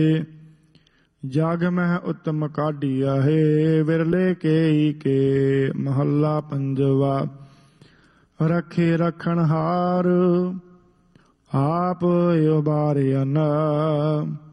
ਜਗ ਮਹਿ ਉਤਮ ਕਾਢੀਆ ਹੈ। ਵਿਰਲੇ ਕੇ ਕੇ ਮਹੱਲਾ ਪੰਜਵਾ। ਰੱਖੇ ਰਖਣ ਹਾਰ ਆਪ ਉਬਾਰਿਆ ਨ